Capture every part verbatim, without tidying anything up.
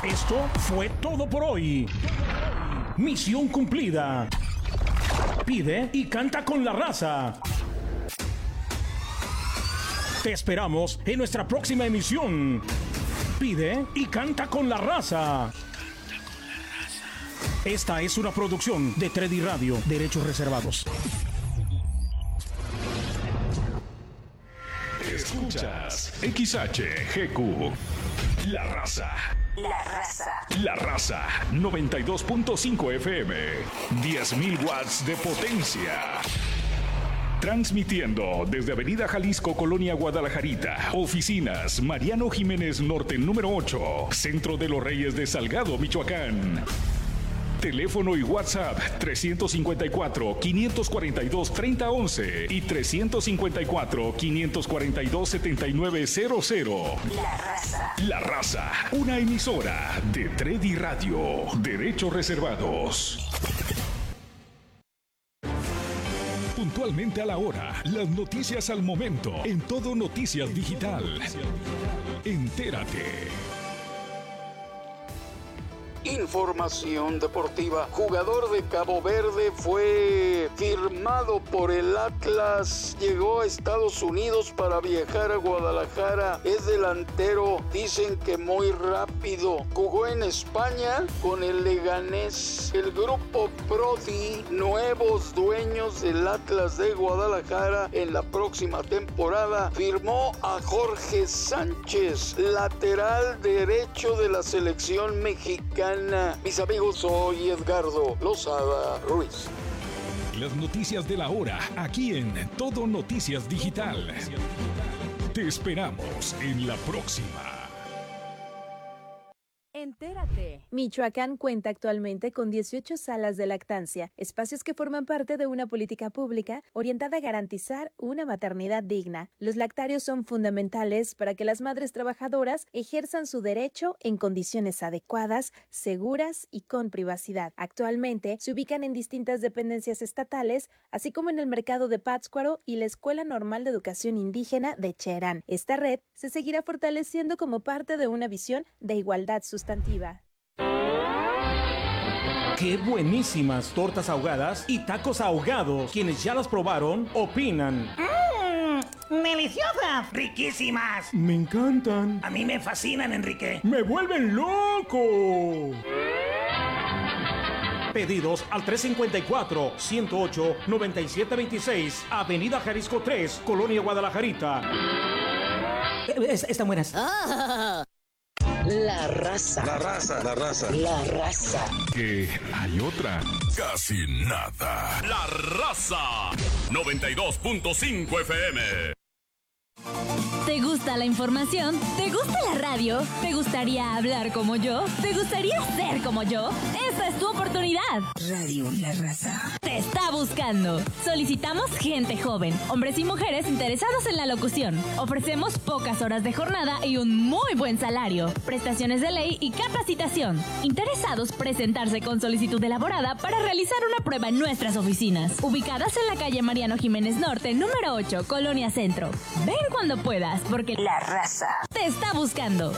Esto fue todo por hoy. Misión cumplida. Pide y canta con la raza. Te esperamos en nuestra próxima emisión. Pide y canta con la raza. Esta es una producción de tres D Radio, derechos reservados. Escuchas X H G Q. La raza. La raza. La raza. noventa y dos punto cinco F M. diez mil watts de potencia. Transmitiendo desde Avenida Jalisco, Colonia Guadalajarita. Oficinas Mariano Jiménez Norte número ocho. Centro de los Reyes de Salgado, Michoacán. Teléfono y WhatsApp trescientos cincuenta y cuatro, quinientos cuarenta y dos, treinta once y trescientos cincuenta y cuatro, quinientos cuarenta y dos, setenta y nueve cero cero. La raza. La raza, una emisora de tres D Radio, derechos reservados. Puntualmente a la hora, las noticias al momento, en Todo Noticias Digital. Entérate. Información deportiva. Jugador de Cabo Verde fue firmado por el Atlas. Llegó a Estados Unidos para viajar a Guadalajara. Es delantero. Dicen que muy rápido. Jugó en España con el Leganés. El grupo Prodi, nuevos dueños del Atlas de Guadalajara en la próxima temporada, firmó a Jorge Sánchez, lateral derecho de la selección mexicana. Mis amigos, soy Edgardo Lozada Ruiz. Las noticias de la hora, aquí en Todo Noticias Digital. Te esperamos en la próxima. Entérate. Michoacán cuenta actualmente con dieciocho salas de lactancia, espacios que forman parte de una política pública orientada a garantizar una maternidad digna. Los lactarios son fundamentales para que las madres trabajadoras ejerzan su derecho en condiciones adecuadas, seguras y con privacidad. Actualmente se ubican en distintas dependencias estatales, así como en el mercado de Pátzcuaro y la Escuela Normal de Educación Indígena de Cherán. Esta red se seguirá fortaleciendo como parte de una visión de igualdad sustantiva. ¡Qué buenísimas tortas ahogadas y tacos ahogados! Quienes ya las probaron, opinan. ¡Mmm! ¡Deliciosas! ¡Riquísimas! Me encantan. A mí me fascinan, Enrique. ¡Me vuelven loco! Pedidos al tres cinco cuatro, ciento ocho, noventa y siete veintiséis, Avenida Jalisco tres, Colonia Guadalajarita. Es, están buenas. Ah. La raza. La raza. La raza. La raza. Que hay otra. Casi nada. La raza. noventa y dos punto cinco F M. ¿Te gusta la información? ¿Te gusta la radio? ¿Te gustaría hablar como yo? ¿Te gustaría ser como yo? ¡Esta es tu oportunidad! Radio La Raza te está buscando. Solicitamos gente joven, hombres y mujeres interesados en la locución. Ofrecemos pocas horas de jornada y un muy buen salario, prestaciones de ley y capacitación. Interesados presentarse con solicitud elaborada para realizar una prueba en nuestras oficinas, ubicadas en la calle Mariano Jiménez Norte, número ocho, Colonia Centro. Ven cuando puedas, porque La Raza te está buscando.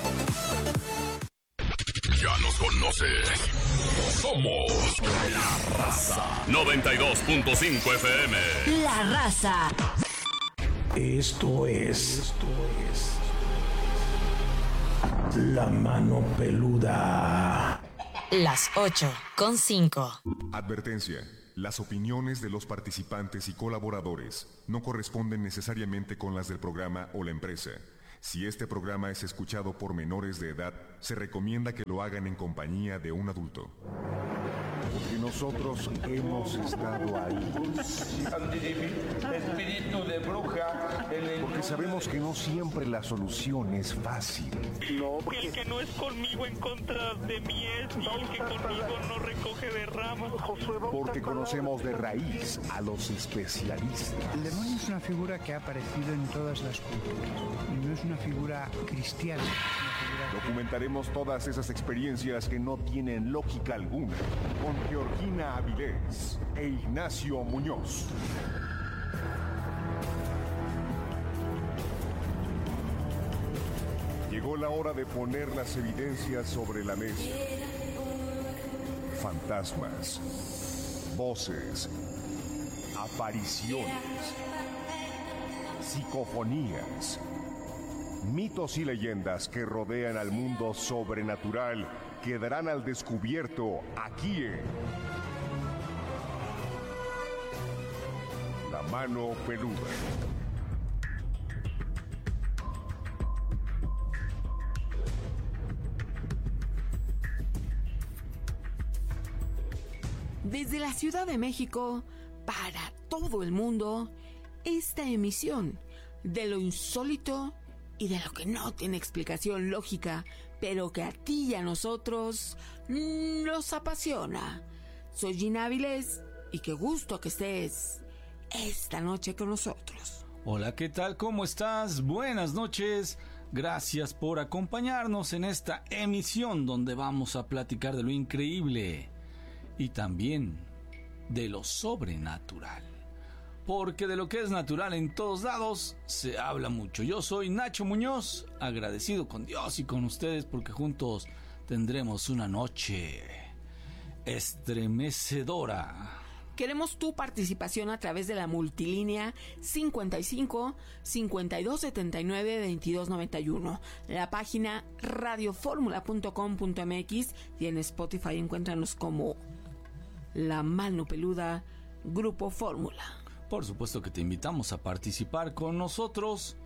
Ya nos conoces. Somos La Raza. noventa y dos punto cinco F M. La Raza. Esto es... Esto es... La Mano Peluda. Las ocho con cinco. Advertencia. Las opiniones de los participantes y colaboradores no corresponden necesariamente con las del programa o la empresa. Si este programa es escuchado por menores de edad, se recomienda que lo hagan en compañía de un adulto. Porque nosotros hemos estado ahí. Espíritu de bruja. Porque sabemos que no siempre la solución es fácil. No, porque... El que no es conmigo en contra de mí es, y el que conmigo no recoge de ramas. Porque conocemos de raíz a los especialistas. El demonio es una figura que ha aparecido en todas las culturas. Y no es una figura cristiana. Es una figura... Documentaremos todas esas experiencias que no tienen lógica alguna con Georgina Avilés e Ignacio Muñoz. Llegó la hora de poner las evidencias sobre la mesa. Fantasmas, voces, apariciones, psicofonías, mitos y leyendas que rodean al mundo sobrenatural quedarán al descubierto aquí en La Mano Peluda. Desde la Ciudad de México, para todo el mundo, esta emisión de lo insólito y de lo que no tiene explicación lógica, pero que a ti y a nosotros nos apasiona. Soy Gina Avilés y qué gusto que estés esta noche con nosotros. Hola, ¿qué tal? ¿Cómo estás? Buenas noches. Gracias por acompañarnos en esta emisión donde vamos a platicar de lo increíble y también de lo sobrenatural. Porque de lo que es natural en todos lados se habla mucho. Yo soy Nacho Muñoz, agradecido con Dios y con ustedes porque juntos tendremos una noche estremecedora. Queremos tu participación a través de la multilínea cincuenta y cinco, cincuenta y dos setenta y nueve, veintidós noventa y uno, la página radioformula punto com punto m x y en Spotify encuéntranos como La Mano Peluda, Grupo Fórmula. Por supuesto que te invitamos a participar con nosotros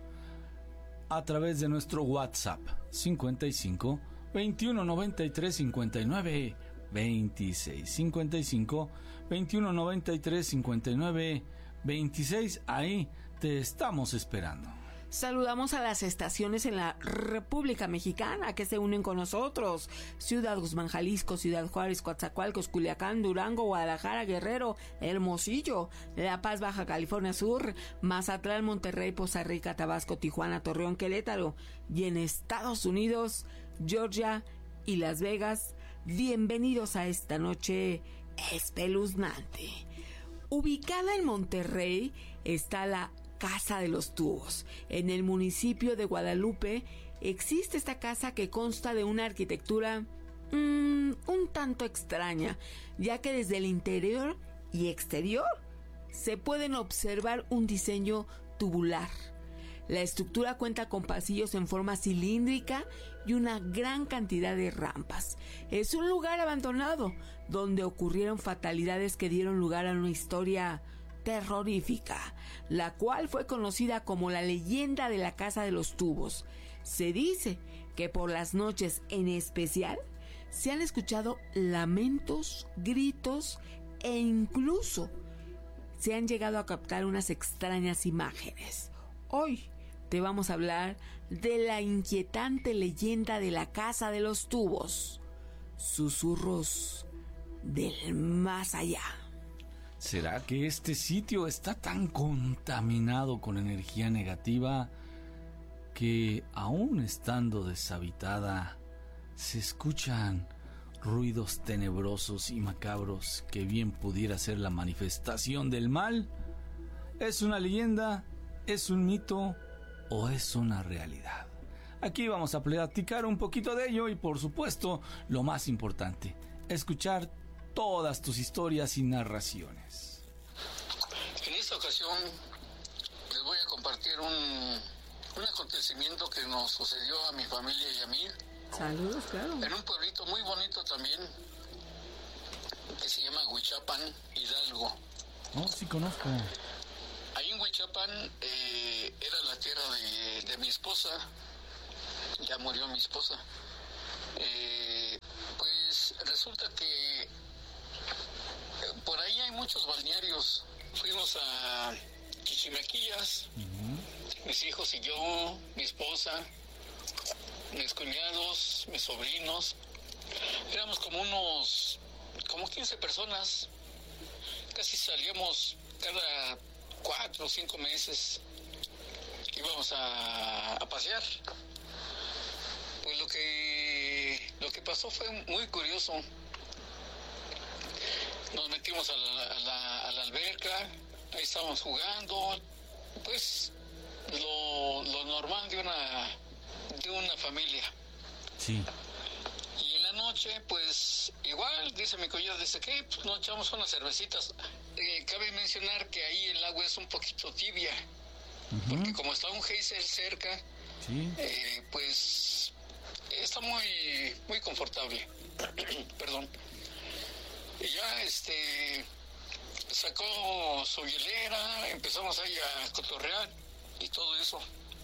a través de nuestro WhatsApp cincuenta y cinco, veintiuno noventa y tres, cincuenta y nueve, veintiséis, cincuenta y cinco, veintiuno noventa y tres, cincuenta y nueve, veintiséis. Ahí te estamos esperando. Saludamos a las estaciones en la República Mexicana que se unen con nosotros: Ciudad Guzmán, Jalisco, Ciudad Juárez, Coatzacoalcos, Culiacán, Durango, Guadalajara, Guerrero, Hermosillo, La Paz, Baja California Sur, Mazatlán, Monterrey, Poza Rica, Tabasco, Tijuana, Torreón, Querétaro, y en Estados Unidos, Georgia y Las Vegas. Bienvenidos a esta noche espeluznante. Ubicada en Monterrey está la Casa de los Tubos. En el municipio de Guadalupe existe esta casa que consta de una arquitectura mmm, un tanto extraña, ya que desde el interior y exterior se pueden observar un diseño tubular. La estructura cuenta con pasillos en forma cilíndrica y una gran cantidad de rampas. Es un lugar abandonado donde ocurrieron fatalidades que dieron lugar a una historia terrorífica, la cual fue conocida como la leyenda de la Casa de los Tubos. Se dice que por las noches en especial se han escuchado lamentos, gritos e incluso se han llegado a captar unas extrañas imágenes. Hoy te vamos a hablar de la inquietante leyenda de la Casa de los Tubos, susurros del más allá. ¿Será que este sitio está tan contaminado con energía negativa que, aún estando deshabitada, se escuchan ruidos tenebrosos y macabros que bien pudiera ser la manifestación del mal? ¿Es una leyenda? ¿Es un mito? ¿O es una realidad? Aquí vamos a platicar un poquito de ello y, por supuesto, lo más importante, escuchar todas tus historias y narraciones. En esta ocasión les voy a compartir un, un acontecimiento que nos sucedió a mi familia y a mí. Saludos, claro. En un pueblito muy bonito también, que se llama Huichapan, Hidalgo. Oh, sí conozco. Ahí en Huichapan eh, era la tierra de, de mi esposa. Ya murió mi esposa. Eh, pues resulta que por ahí hay muchos balnearios. Fuimos a Chichimequillas, uh-huh. mis hijos y yo, mi esposa, mis cuñados, mis sobrinos. Éramos como unos, como quince personas. Casi salíamos cada cuatro o cinco meses. Íbamos a, a pasear. Pues lo que, lo que pasó fue muy curioso. Nos metimos a la, a la, a la alberca, ahí estábamos jugando, pues lo, lo normal de una, de una familia. Sí. Y en la noche, pues, igual, dice mi cuñado, dice que pues, nos echamos unas cervecitas. Eh, cabe mencionar que ahí el agua es un poquito tibia, uh-huh. porque como está un geyser cerca, sí. eh, pues, está muy, muy confortable. Perdón. Y ya, este, sacó su hielera, empezamos ahí a cotorrear y todo eso.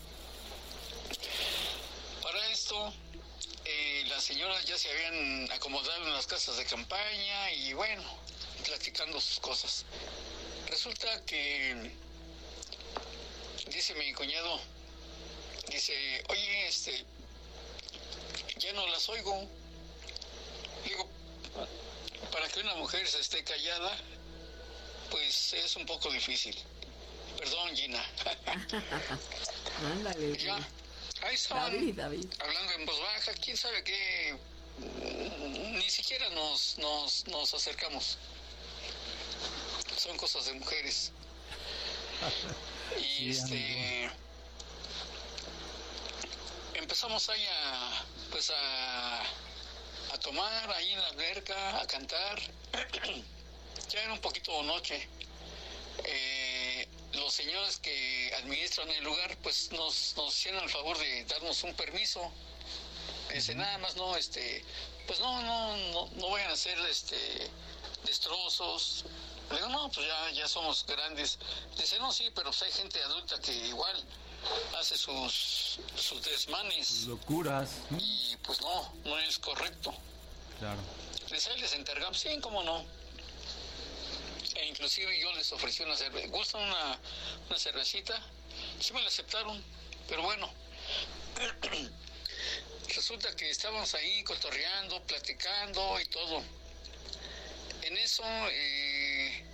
Para esto, eh, las señoras ya se habían acomodado en las casas de campaña y bueno, platicando sus cosas. Resulta que dice mi cuñado, dice, oye, este, ya no las oigo. Digo, para que una mujer se esté callada, pues es un poco difícil. Perdón, Gina. Ándale. Ya, ahí estaban David, David. hablando en voz baja, quién sabe qué, ni siquiera nos, nos, nos acercamos. Son cosas de mujeres. Y sí, este amigo. Empezamos ahí a pues a, a tomar ahí en la alberca, a cantar. Ya era un poquito noche. Eh, los señores que administran el lugar pues nos, nos hicieron el favor de darnos un permiso. Dice, nada más no, este, pues no, no, no, no vayan a hacer este destrozos. Le digo, no, pues ya, ya somos grandes. Dice, no, sí, pero pues hay gente adulta que igual hace sus, sus desmanes. Locuras. Y pues no, no es correcto. Claro. Dice, ahí les encargamos, sí, cómo no. E inclusive yo les ofrecí una cerveza. ¿Gustan una, una cervecita? Sí me la aceptaron, pero bueno. Resulta que estábamos ahí cotorreando, platicando y todo. En eso, eh,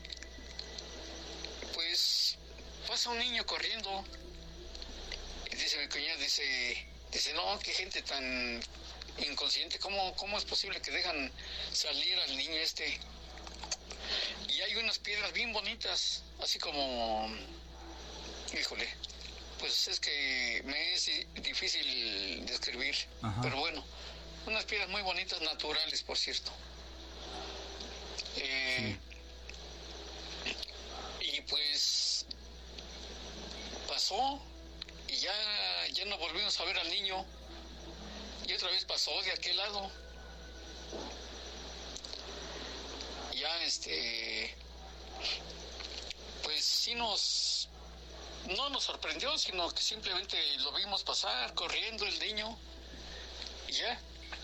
pues, pasa un niño corriendo. Y dice mi cuñada, dice, dice, no, qué gente tan inconsciente, ¿cómo, cómo es posible que dejan salir al niño este? Y hay unas piedras bien bonitas, así como, híjole, pues es que me es difícil describir, ajá, pero bueno, unas piedras muy bonitas, naturales, por cierto. Eh, sí. Y pues pasó y ya, ya no volvimos a ver al niño y otra vez pasó de aquel lado. Ya este pues sí nos no nos sorprendió, sino que simplemente lo vimos pasar corriendo el niño y ya.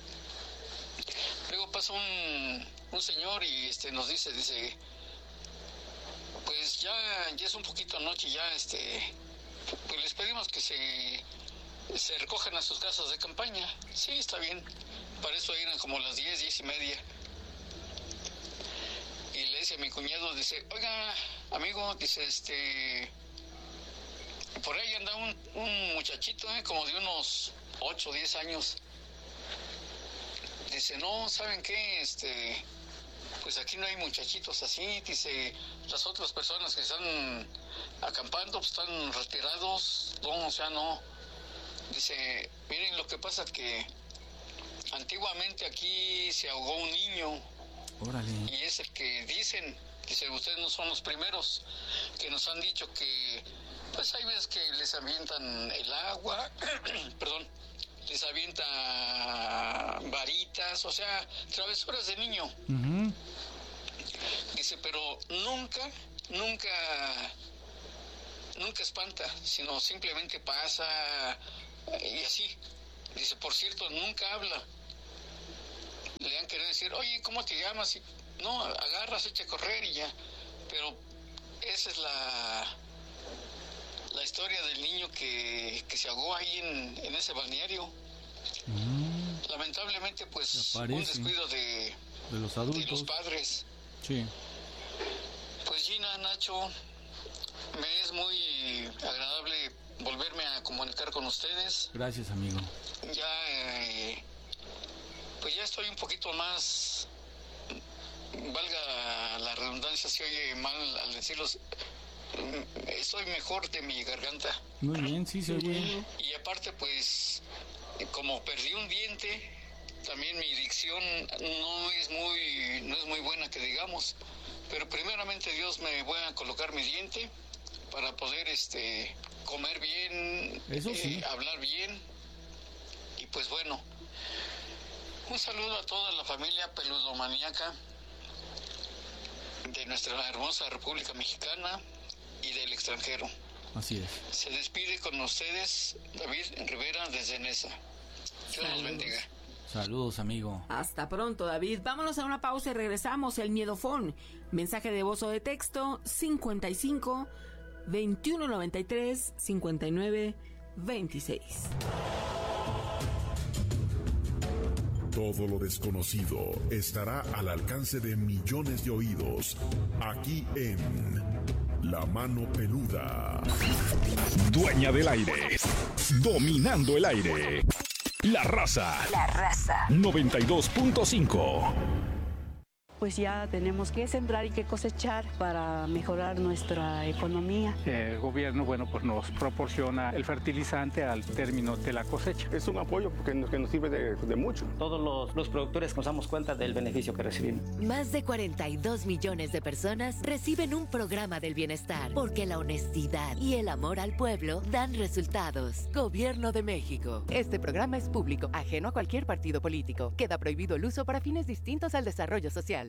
Luego pasa un, un señor y este nos dice, dice, pues ya, ya es un poquito noche, ya este, pues les pedimos que se, se recojan a sus casas de campaña. Sí, está bien. Para eso eran como las diez, diez y media. Y le dice a mi cuñado, dice, oiga, amigo, dice, este, por ahí anda un, un muchachito, ¿eh? Como de unos ocho o diez años. Dice, no, ¿saben qué? Este, pues aquí no hay muchachitos así. Dice, las otras personas que están acampando pues están retirados. No, o sea, no. Dice, miren, lo que pasa que antiguamente aquí se ahogó un niño. Órale. Y es el que dicen, dice, ustedes no son los primeros que nos han dicho que, pues hay veces que les avientan el agua, perdón, les avienta varitas, o sea, travesuras de niño. Uh-huh. Dice, pero nunca, nunca, nunca espanta, sino simplemente pasa y así. Dice, por cierto, nunca habla. Le han querido decir, oye, ¿cómo te llamas? Y, no, agarras, echa a correr y ya. Pero esa es la la historia del niño que, que se ahogó ahí en, en ese balneario. Mm. Lamentablemente, pues, un descuido de, de los adultos, de los padres. Sí. Pues Gina, Nacho, me es muy agradable volverme a comunicar con ustedes. Gracias, amigo. Ya, eh, pues ya estoy un poquito más, valga la redundancia, si oye mal al decirlo, estoy mejor de mi garganta. Muy bien, sí, se oye. Y aparte, pues, Como perdí un diente, también mi dicción no es muy, no es muy buena que digamos, pero primeramente Dios me voy a colocar mi diente para poder este comer bien, Eso sí. eh, hablar bien, y pues bueno, un saludo a toda la familia peludomaníaca de nuestra hermosa República Mexicana y del extranjero. Así es. Se despide con ustedes David Rivera desde Nesa. Dios los bendiga. Saludos, amigo. Hasta pronto, David. Vámonos a una pausa y regresamos. El Miedofón. Mensaje de voz o de texto cincuenta y cinco, veintiuno noventa y tres, cincuenta y nueve, veintiséis. Todo lo desconocido estará al alcance de millones de oídos aquí en La Mano Peluda. Dueña del aire. Dominando el aire. La Raza. La Raza. noventa y dos punto cinco. Pues ya tenemos que sembrar y que cosechar para mejorar nuestra economía. El gobierno, bueno, pues nos proporciona el fertilizante al término de la cosecha. Es un apoyo que nos, que nos sirve de, de mucho. Todos los, los productores nos damos cuenta del beneficio que recibimos. Más de cuarenta y dos millones de personas reciben un programa del bienestar, porque la honestidad y el amor al pueblo dan resultados. Gobierno de México. Este programa es público, ajeno a cualquier partido político. Queda prohibido el uso para fines distintos al desarrollo social.